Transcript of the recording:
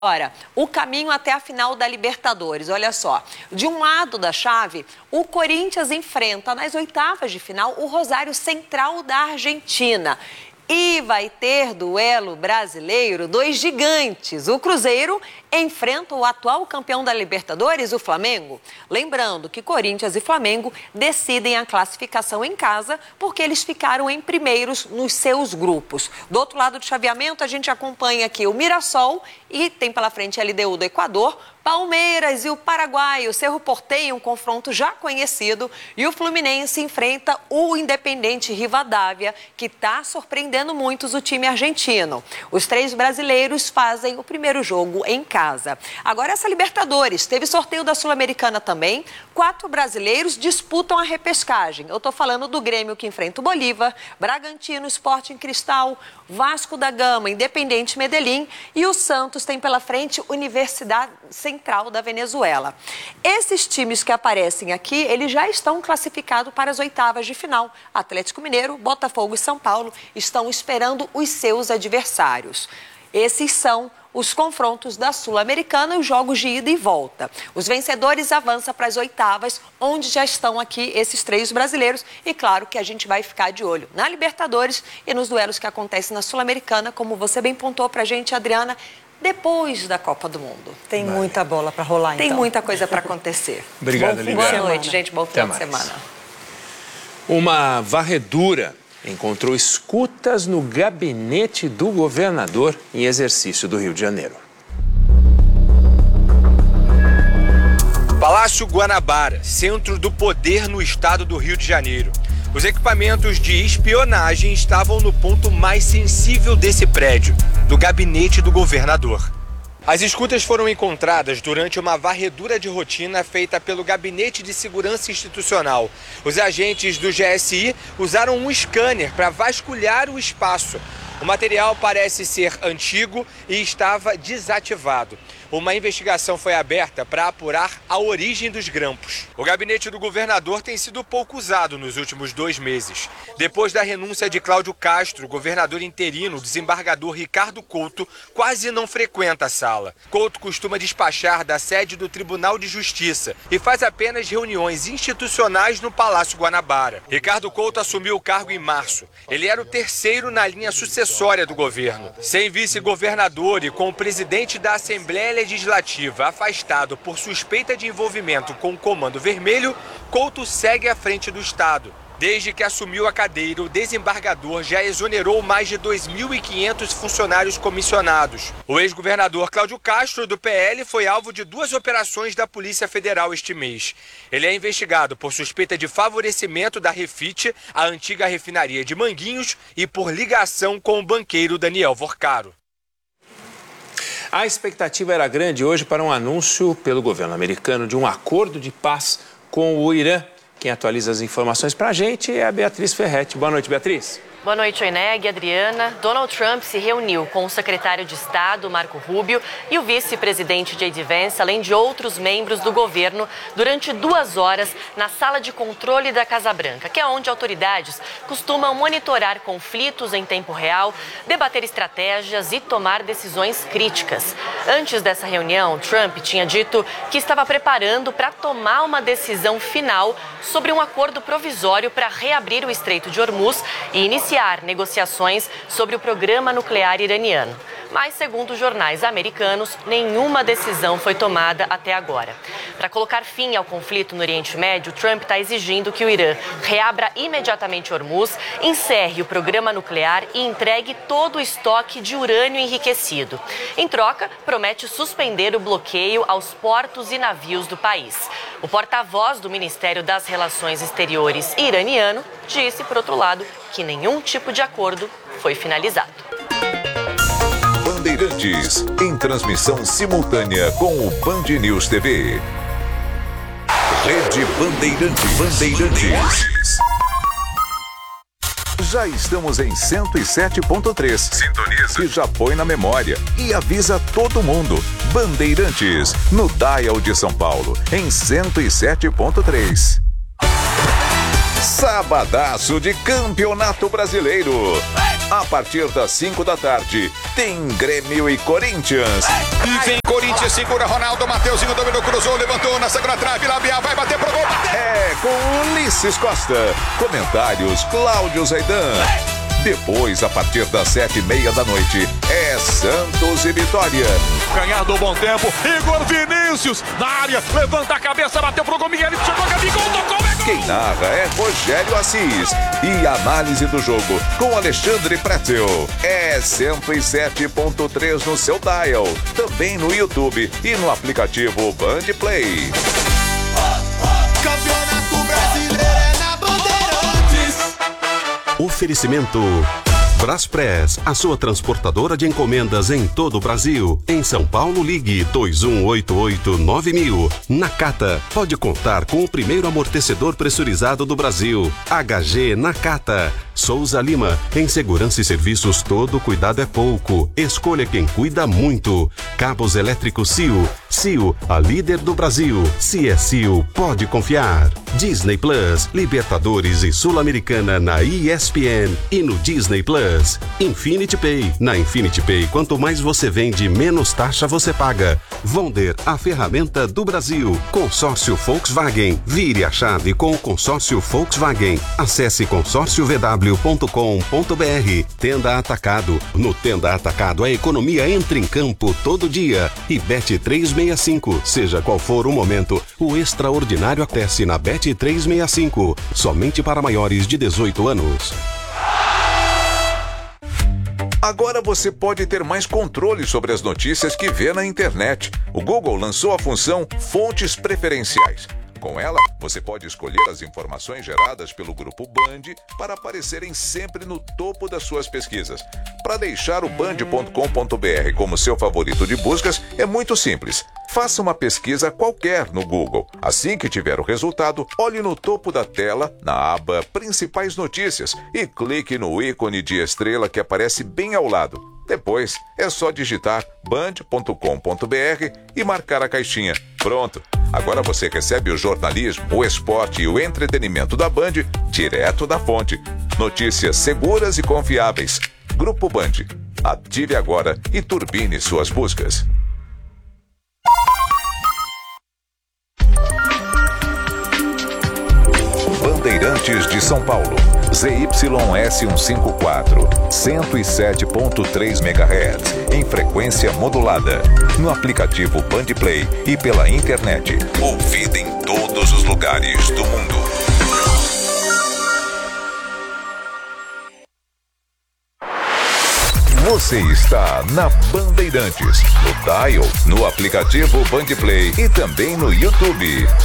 Agora, o caminho até a final da Libertadores, olha só. De um lado da chave, o Corinthians enfrenta nas oitavas de final o Rosário Central da Argentina. E vai ter duelo brasileiro, dois gigantes. O Cruzeiro enfrenta o atual campeão da Libertadores, o Flamengo. Lembrando que Corinthians e Flamengo decidem a classificação em casa porque eles ficaram em primeiros nos seus grupos. Do outro lado do chaveamento, a gente acompanha aqui o Mirassol e tem pela frente a LDU do Equador, Palmeiras e o Paraguai, o Cerro Porteño, um confronto já conhecido, e o Fluminense enfrenta o Independente Rivadavia, que está surpreendendo muitos o time argentino. Os três brasileiros fazem o primeiro jogo em casa. Agora, essa Libertadores, teve sorteio da Sul-Americana também, 4 brasileiros disputam a repescagem. Eu estou falando do Grêmio, que enfrenta o Bolívar, Bragantino, Sporting Cristal, Vasco da Gama, Independente Medellín, e o Santos tem pela frente Universidade Central da Venezuela. Esses times que aparecem aqui, eles já estão classificados para as oitavas de final. Atlético Mineiro, Botafogo e São Paulo estão esperando os seus adversários. Esses são os confrontos da Sul-Americana e os jogos de ida e volta. Os vencedores avançam para as oitavas, onde já estão aqui esses 3 brasileiros. E claro que a gente vai ficar de olho na Libertadores e nos duelos que acontecem na Sul-Americana, como você bem pontuou para a gente, Adriana, depois da Copa do Mundo. Tem muita bola para rolar, então. Tem muita coisa para acontecer. Obrigado, Lívia. Boa noite, gente. Bom final de semana. Uma varredura encontrou escutas no gabinete do governador em exercício do Rio de Janeiro. Palácio Guanabara, centro do poder no estado do Rio de Janeiro. Os equipamentos de espionagem estavam no ponto mais sensível desse prédio, do gabinete do governador. As escutas foram encontradas durante uma varredura de rotina feita pelo Gabinete de Segurança Institucional. Os agentes do GSI usaram um scanner para vasculhar o espaço. O material parece ser antigo e estava desativado. Uma investigação foi aberta para apurar a origem dos grampos. O gabinete do governador tem sido pouco usado nos últimos 2 meses. Depois da renúncia de Cláudio Castro, o governador interino, o desembargador Ricardo Couto, quase não frequenta a sala. Couto costuma despachar da sede do Tribunal de Justiça e faz apenas reuniões institucionais no Palácio Guanabara. Ricardo Couto assumiu o cargo em março. Ele era o 3º na linha sucessória do governo. Sem vice-governador e com o presidente da Assembleia Legislativa afastado por suspeita de envolvimento com o Comando Vermelho, Couto segue à frente do Estado. Desde que assumiu a cadeira, o desembargador já exonerou mais de 2.500 funcionários comissionados. O ex-governador Cláudio Castro, do PL, foi alvo de 2 operações da Polícia Federal este mês. Ele é investigado por suspeita de favorecimento da Refit, a antiga refinaria de Manguinhos, e por ligação com o banqueiro Daniel Vorcaro. A expectativa era grande hoje para um anúncio pelo governo americano de um acordo de paz com o Irã. Quem atualiza as informações para a gente é a Beatriz Ferretti. Boa noite, Beatriz. Boa noite, Oineg, Adriana. Donald Trump se reuniu com o secretário de Estado, Marco Rubio, e o vice-presidente J.D. Vance, além de outros membros do governo, durante 2 horas na sala de controle da Casa Branca, que é onde autoridades costumam monitorar conflitos em tempo real, debater estratégias e tomar decisões críticas. Antes dessa reunião, Trump tinha dito que estava preparando para tomar uma decisão final sobre um acordo provisório para reabrir o Estreito de Hormuz e iniciar negociações sobre o programa nuclear iraniano. Mas, segundo jornais americanos, nenhuma decisão foi tomada até agora. Para colocar fim ao conflito no Oriente Médio, Trump está exigindo que o Irã reabra imediatamente Hormuz, encerre o programa nuclear e entregue todo o estoque de urânio enriquecido. Em troca, promete suspender o bloqueio aos portos e navios do país. O porta-voz do Ministério das Relações Exteriores iraniano disse, por outro lado, que nenhum tipo de acordo foi finalizado. Bandeirantes, em transmissão simultânea com o Band News TV. Rede Bandeirantes. Já estamos em 107.3. Sintoniza. E já põe na memória. E avisa todo mundo. Bandeirantes, no dial de São Paulo, em 107.3. Sabadaço de Campeonato Brasileiro. A partir das 5 da tarde, tem Grêmio e Corinthians. E vem Corinthians, segura Ronaldo, Mateuzinho dominou, cruzou, levantou na segunda trave, Labial vai bater pro gol. É com Ulisses Costa. Comentários, Cláudio Zaidan. Depois, a partir das 7h30 da noite, é Santos e Vitória. Ganhar do bom tempo, Igor Vinícius, na área, levanta a cabeça, bateu pro gol, Miguel, chegou, Gabigol, tocou, é gol! Quem narra é Rogério Assis. E análise do jogo com Alexandre Pretzel. É 107.3 no seu dial. Também no YouTube e no aplicativo Band Play. Campeonato Brasileiro é na Bandeirantes. Oferecimento Braspress, a sua transportadora de encomendas em todo o Brasil. Em São Paulo, ligue 2188-9000. Nakata, pode contar com o primeiro amortecedor pressurizado do Brasil. HG Nakata. Souza Lima, em segurança e serviços todo cuidado é pouco. Escolha quem cuida muito. Cabos elétricos CIO. CIO, a líder do Brasil. Se é CIO, pode confiar. Disney Plus, Libertadores e Sul-Americana na ESPN e no Disney Plus. Infinity Pay. Na Infinity Pay, quanto mais você vende, menos taxa você paga. Vonder, a ferramenta do Brasil. Consórcio Volkswagen. Vire a chave com o consórcio Volkswagen. Acesse consórciovw.com.br. Tenda Atacado. No Tenda Atacado, a economia entra em campo todo dia. E Bet365. Seja qual for o momento, o extraordinário acontece na Bet365. Somente para maiores de 18 anos. Agora você pode ter mais controle sobre as notícias que vê na internet. O Google lançou a função Fontes Preferenciais. Com ela, você pode escolher as informações geradas pelo Grupo Band para aparecerem sempre no topo das suas pesquisas. Para deixar o band.com.br como seu favorito de buscas, é muito simples. Faça uma pesquisa qualquer no Google. Assim que tiver o resultado, olhe no topo da tela, na aba Principais Notícias, e clique no ícone de estrela que aparece bem ao lado. Depois, é só digitar band.com.br e marcar a caixinha. Pronto! Agora você recebe o jornalismo, o esporte e o entretenimento da Band direto da fonte. Notícias seguras e confiáveis. Grupo Band. Ative agora e turbine suas buscas. Bandeirantes de São Paulo. ZYS154, 107.3 MHz, em frequência modulada. No aplicativo Band Play e pela internet. Ouvida em todos os lugares do mundo. Você está na Bandeirantes, no dial, no aplicativo Band Play e também no YouTube.